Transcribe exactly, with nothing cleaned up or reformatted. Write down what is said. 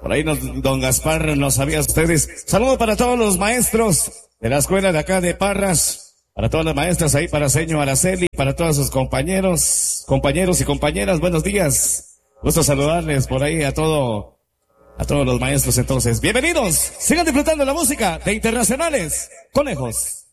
Por ahí nos, don Gaspar, no sabía ustedes. Saludo para todos los maestros de la escuela de acá de Parras, para todas las maestras ahí, para señor Araceli, para todos sus compañeros, compañeros y compañeras, buenos días. Gusto saludarles por ahí a todo, a todos los maestros entonces. Bienvenidos, sigan disfrutando la música de Internacionales Conejos.